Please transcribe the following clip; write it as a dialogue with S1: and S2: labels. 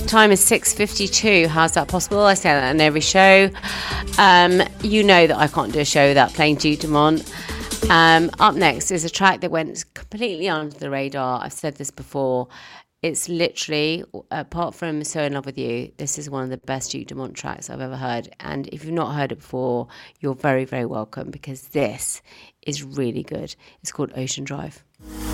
S1: time is 6:52. How's that possible? I say that in every show. You know that I can't do a show without playing Duke Dumont. Up next is a track that went completely under the radar. I've said this before. It's literally, apart from So In Love With You, this is one of the best Duke Dumont tracks I've ever heard. And if you've not heard it before, you're very, very welcome, because this is really good. It's called Ocean Drive.